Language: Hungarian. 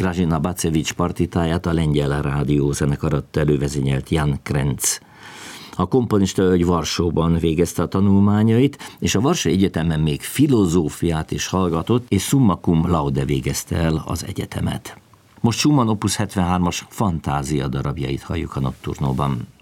Grażyna Bacevich partitáját a Lengyel Rádiózenekar adta elővezényelt Jan Krenz. A komponista hölgy Varsóban végezte a tanulmányait, és a Varsói Egyetemen még filozófiát is hallgatott, és summa cum laude végezte el az egyetemet. Most Schumann opus 73-as fantázia darabjait halljuk a Nocturnóban.